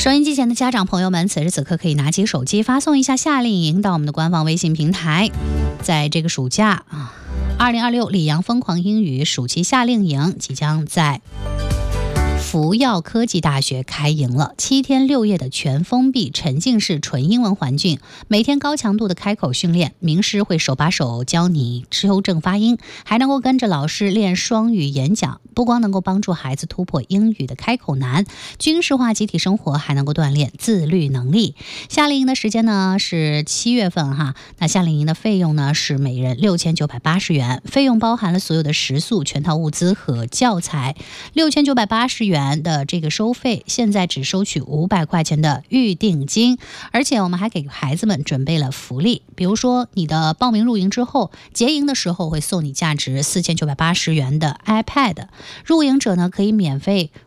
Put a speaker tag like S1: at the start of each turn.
S1: 收音机前的家长朋友们，此时此刻可以拿起手机发送一下夏令营到我们的官方微信平台。在这个暑假2026里阳疯狂英语暑期夏令营即将在福耀科技大学开营了，7天6夜的全封闭沉浸式纯英文环境，每天高强度的开口训练，名师会手把手教你纠正发音，还能够跟着老师练双语演讲，不光能够帮助孩子突破英语的开口难，军事化集体生活还能够锻炼自律能力。夏令营的时间呢是7月份那夏令营的费用呢是每人6980元，费用包含了所有的食宿、全套物资和教材。6980元的这个收费，现在只收取500块钱的预定金，而且我们还给孩子们准备了福利，比如说你的报名入营之后，结营的时候会送你价值4980元的 iPad， 入营者呢可以免费